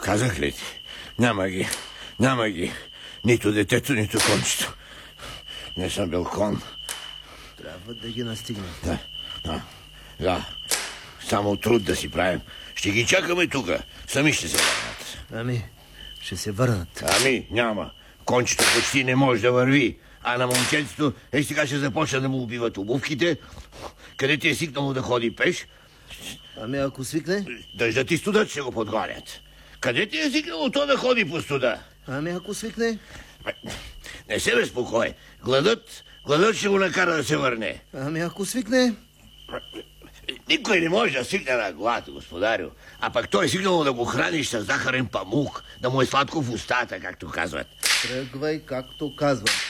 Казах ли ти? Няма ги. Нито детето, нито кончето. Не съм бил кон. Трябва да ги настигнем. Да. Само труд да си правим. Ще ги чакаме тук. Сами ще се върнат. Ще се върнат. Няма. Кончето почти не може да върви. А на момченцето сега ще започна да му убиват обувките. Къде ти е свикнало да ходи пеш? Ако свикне? Дъждът и студът ще го подгонят. Къде ти е свикнало то да ходи по студа? Ако свикне? Не се безпокой. Гладът ще го накара да се върне. Ако свикне? Никой не може да свикне на глад, господарю. А пък той е свикнало да го храниш с захарен памук, да му е сладко в устата, както казват. Тръгвай, както казвам.